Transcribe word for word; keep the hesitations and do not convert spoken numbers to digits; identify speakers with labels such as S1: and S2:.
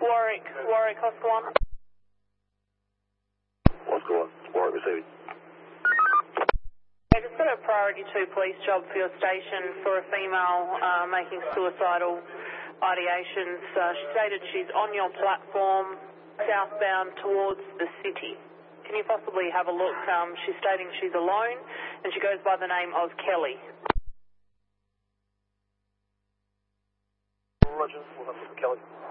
S1: Warwick, Warwick, Oscar one.
S2: Oscar one, Warwick receiving.
S1: I just got a priority two police job for your station for a female uh, making suicidal ideations. Uh, she stated she's on your platform, southbound towards the city. Can you possibly have a look? Um, she's stating she's alone and she goes by the name of Kelly.
S2: Roger, we'll have a look at Kelly.